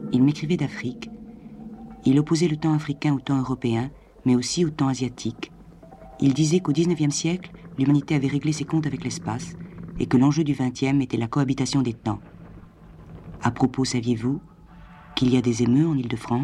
Il m'écrivait d'Afrique. Il opposait le temps africain au temps européen, mais aussi au temps asiatique. Il disait qu'au XIXe siècle, l'humanité avait réglé ses comptes avec l'espace et que l'enjeu du XXe était la cohabitation des temps. À propos, saviez-vous qu'il y a des émeus en Île-de-France ?